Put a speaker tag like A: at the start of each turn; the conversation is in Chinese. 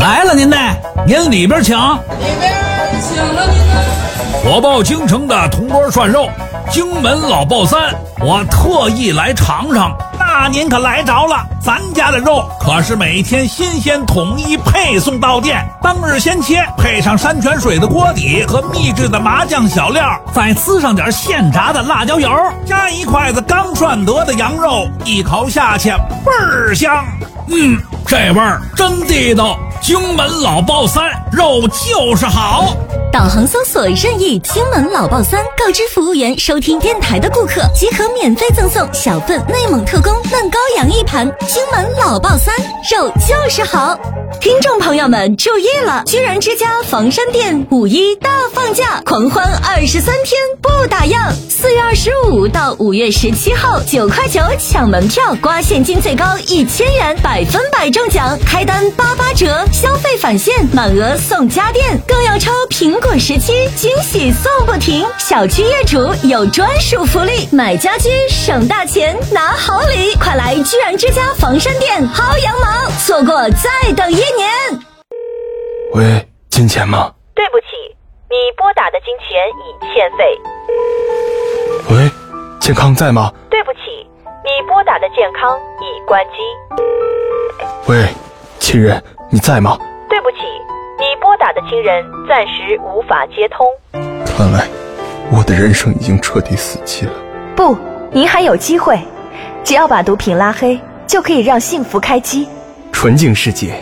A: 来了您呢，您里边请。
B: 里边请了您呢。
A: 我报京城的铜锅涮肉，荆门老爆三，我特意来尝尝。那您可来着了，咱家的肉可是每天新鲜统一配送到店，当日先切，配上山泉水的锅底和秘制的麻酱小料，再呲上点现炸的辣椒油，加一筷子刚涮得的羊肉，一口下去倍儿香。这味儿真地道，荆门老爆三，肉就是好。
C: 导航搜索任意荆门老爆三，告知服务员收听电台的顾客即可免费赠送小份内蒙特供嫩羔羊1盘。荆门老爆三，肉就是好。听众朋友们注意了，居然之家房山店5·1大放价，狂欢23天不打烊。4月25到5月17号，9块9抢门票，刮现金最高1000元，100%中奖，开单88折，消费返现满额送家电，更要抽苹果17，惊喜送不停。小区业主有专属福利，买家居省大钱拿好礼，快来居然之家房山店薅羊毛，错过再等1年。
D: 喂，金钱吗？
E: 对不起，你拨打的金钱已欠费。
D: 喂，健康在吗？
E: 对不起，你拨打的健康已关机。
D: 喂，亲人，你在吗？
E: 对不起，你拨打的亲人暂时无法接通。
D: 看来我的人生已经彻底死机了。
E: 不，您还有机会，只要把毒品拉黑，就可以让幸福开机。
D: 纯净世界